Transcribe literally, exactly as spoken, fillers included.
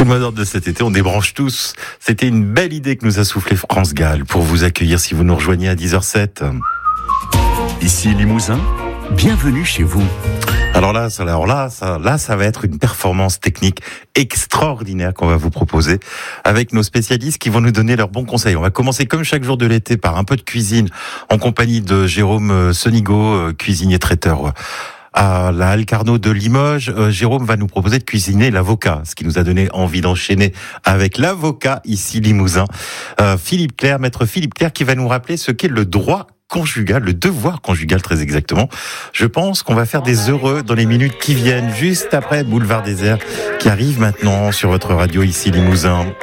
mot d'ordre de cet été, on débranche tous. C'était une belle idée que nous a soufflé France Gall pour vous accueillir si vous nous rejoignez à dix heures zéro sept. Ici Limousin, bienvenue chez vous. Alors là, ça, alors là, ça, là, ça va être une performance technique extraordinaire qu'on va vous proposer avec nos spécialistes qui vont nous donner leurs bons conseils. On va commencer comme chaque jour de l'été par un peu de cuisine en compagnie de Jérôme Sonigo, cuisinier traiteur à la Halle Carnot de Limoges. Euh, Jérôme va nous proposer de cuisiner l'avocat, ce qui nous a donné envie d'enchaîner avec l'avocat ici Limousin. Euh, Philippe Clerc, maître Philippe Clerc, qui va nous rappeler ce qu'est le droit conjugal, le devoir conjugal très exactement. Je pense qu'on va faire des heureux dans les minutes qui viennent, juste après Boulevard Désert, qui arrive maintenant sur votre radio ici Limousin.